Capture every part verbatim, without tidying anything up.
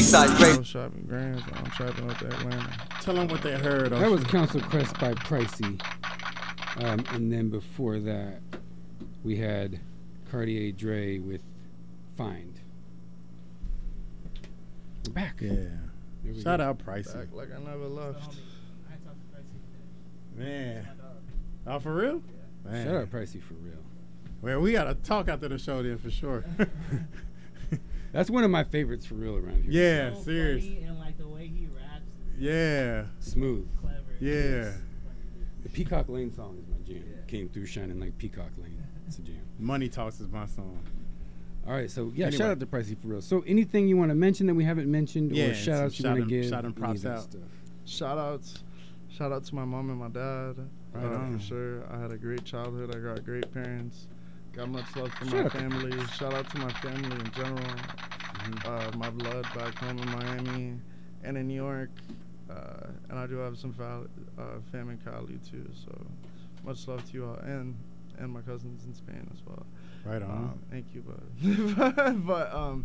Eastside Radio. Shopping Grams. I'm shopping up to Atlanta. Tell them what they heard. That was Council Crest by Pricey. Um, and then before that, we had Cartier Dre with Find. We're back. Yeah. Shout go. out Pricey. Back like I never left. Man. Oh, for real? Yeah. Man. Shout out Pricey for real. Well, we got to talk after the show then for sure. That's one of my favorites for real around here. Yeah, so serious. And like the way he raps. Yeah. Smooth. Clever. Yeah. The Peacock Lane song is my jam. Yeah. Came through shining like Peacock Lane. It's a jam. Money Talks is my song. All right, so yeah, anyway. shout out to Pricey for real. So anything you want to mention that we haven't mentioned, yeah, or shout outs you want to give? Shout and props out. Stuff. Shout outs. Shout out to my mom and my dad. Right uh, on. For sure. I had a great childhood. I got great parents. Got much love for shout my family. Shout out to my family in general. Mm-hmm. Uh, my blood back home in Miami and in New York. Uh, and I do have some val- uh, fam in Cali too. So much love to you all, and and my cousins in Spain as well. Right on. Um, thank you, bud. But um,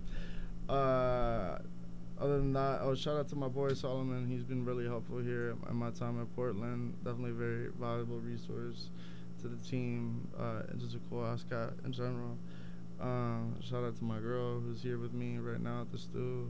uh, other than that, oh, shout out to my boy Solomon. He's been really helpful here at my time at Portland. Definitely a very valuable resource to the team, uh, and just a cool ass cat in general. Um, shout out to my girl who's here with me right now at the stew.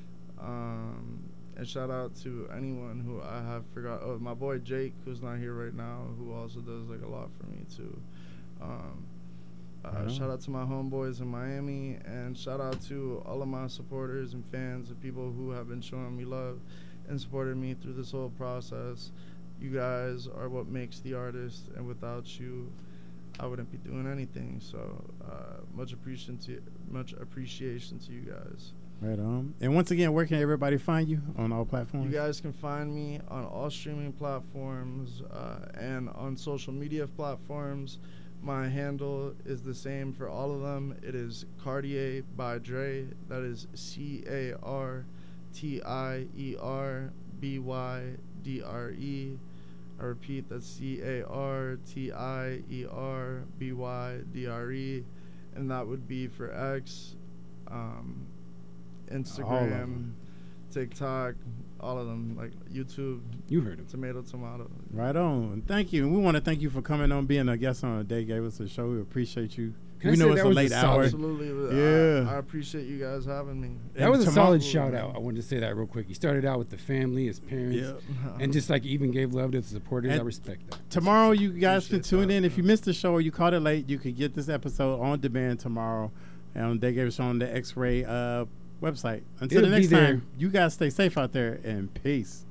Um, and shout out to anyone who I have forgot. Oh, my boy Jake, who's not here right now, who also does like a lot for me too. Um, uh, shout out to my homeboys in Miami, and shout out to all of my supporters and fans and people who have been showing me love and supported me through this whole process. You guys are what makes the artist, and without you, I wouldn't be doing anything. So uh, much appreciation to much appreciation to you guys. Right on. And once again, where can everybody find you on all platforms? You guys can find me on all streaming platforms uh, and on social media platforms. My handle is the same for all of them. It is Cartier by Dre. That is C A R T I E R B Y D R E. I repeat, that's C A R T I E R B Y D R E. And that would be for X, um, Instagram, TikTok, all of them, like YouTube. You heard him. Tomato, tomato. Right on. Thank you. And we want to thank you for coming on, being a guest on Day Gave Us a Show. We appreciate you. Can we I know say it's that a was late a hour. Absolutely. Yeah. I, I appreciate you guys having me. That And was a tomorrow- solid shout out. I wanted to say that real quick. He started out with the family, his parents, Yeah. and just like even gave love to the supporters. And I respect that. Tomorrow, you guys Appreciate can tune that, in. If man. you missed the show or you caught it late, you can get this episode on demand tomorrow. And Day Gave Us on the X-Ray uh, website. Until It'll the be next there. time, you guys stay safe out there, and peace.